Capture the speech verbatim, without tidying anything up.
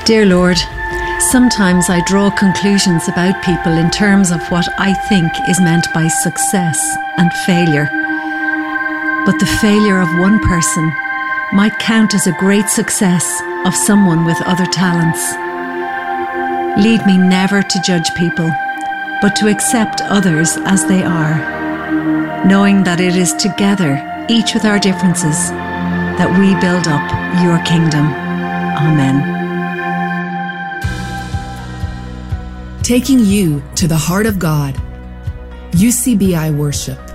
Dear Lord, sometimes I draw conclusions about people in terms of what I think is meant by success and failure. But the failure of one person might count as a great success of someone with other talents. Lead me never to judge people, but to accept others as they are, knowing that it is together, each with our differences, that we build up your kingdom. Amen. Taking you to the heart of God. U C B I Worship.